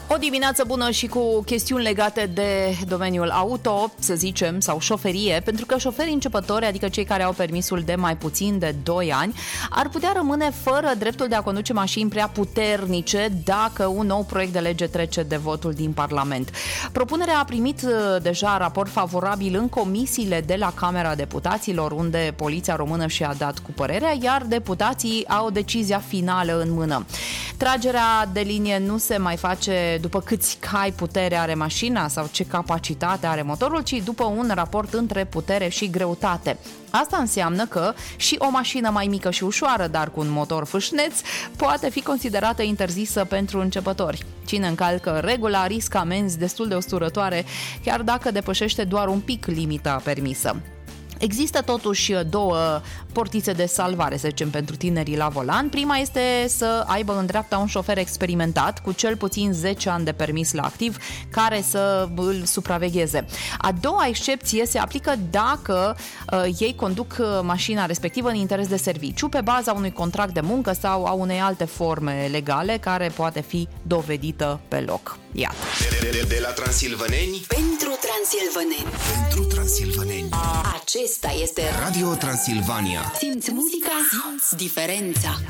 O dimineață bună și cu chestiuni legate de domeniul auto, să zicem, sau șoferie, pentru că șoferii începători, adică cei care au permisul de mai puțin de 2 ani, ar putea rămâne fără dreptul de a conduce mașini prea puternice dacă un nou proiect de lege trece de votul din Parlament. Propunerea a primit deja raport favorabil în comisiile de la Camera Deputaților, unde Poliția Română și-a dat cu părerea, iar deputații au decizia finală în mână. Tragerea de linie nu se mai face după câți cai putere are mașina sau ce capacitate are motorul, ci după un raport între putere și greutate. Asta înseamnă că și o mașină mai mică și ușoară, dar cu un motor fâșneț, poate fi considerată interzisă pentru începători. Cine încalcă regula riscă amenzi destul de usturătoare, chiar dacă depășește doar un pic limita permisă. Există totuși 2 portițe de salvare, să zicem, pentru tinerii la volan. Prima este să aibă în dreapta un șofer experimentat cu cel puțin 10 ani de permis la activ care să îl supravegheze. A doua excepție se aplică dacă ei conduc mașina respectivă în interes de serviciu pe baza unui contract de muncă sau a unei alte forme legale care poate fi dovedită pe loc. Iată. De la transilvăneni pentru transilvăneni. Pentru transilvăneni. Acesta este Radio Transilvania. Simți muzica, simți diferența.